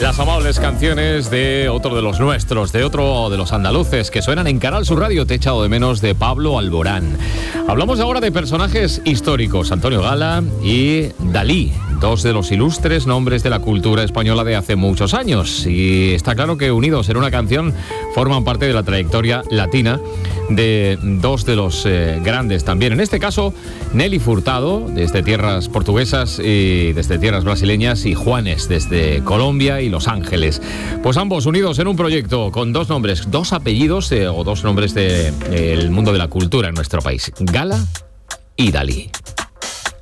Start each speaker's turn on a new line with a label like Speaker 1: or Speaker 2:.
Speaker 1: Las amables canciones de otro de los nuestros, de otro de los andaluces que suenan en Canal Sur Radio. Te he echado de menos, de Pablo Alborán. Hablamos ahora de personajes históricos, Antonio Gala y Dalí, dos de los ilustres nombres de la cultura española de hace muchos años. Y está claro que unidos en una canción forman parte de la trayectoria latina de dos de los grandes también. En este caso, Nelly Furtado, desde tierras portuguesas y desde tierras brasileñas, y Juanes, desde Colombia y Los Ángeles. Pues ambos unidos en un proyecto con dos nombres, dos apellidos o dos nombres del mundo de la cultura en nuestro país: Gala y Dalí.